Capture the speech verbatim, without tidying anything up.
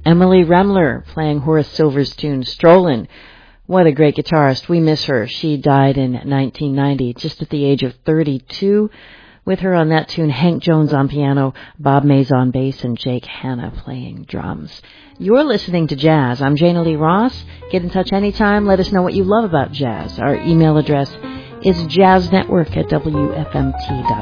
Emily Remler playing Horace Silver's tune, Strollin'. What a great guitarist. We miss her. She died in nineteen ninety, just at the age of thirty-two. With her on that tune, Hank Jones on piano, Bob Mays on bass, and Jake Hanna playing drums. You're listening to Jazz. I'm Jana Lee Ross. Get in touch anytime. Let us know what you love about jazz. Our email address is jazznetwork at w f m t dot